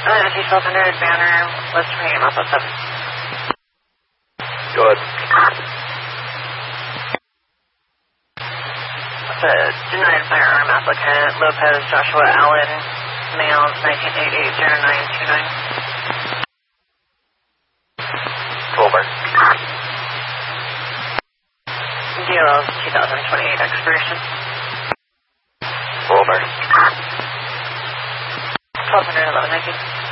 1200 banner, list for name, Alpha 7. Go ahead. The denied firearm applicant, Lopez Joshua Allen, male, 1988-0929. Wilbur. DLL 2028 expiration. Wilbur. 1211, 19.